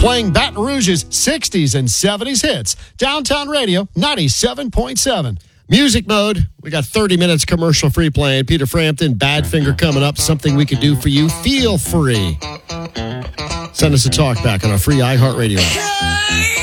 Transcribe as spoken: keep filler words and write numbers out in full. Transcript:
Playing Baton Rouge's sixties and seventies hits. Downtown Radio, ninety-seven point seven. Music mode. We got thirty minutes commercial free playing. Peter Frampton, Badfinger coming up. Something we could do for you. Feel free. Send us a talk back on our free iHeartRadio app.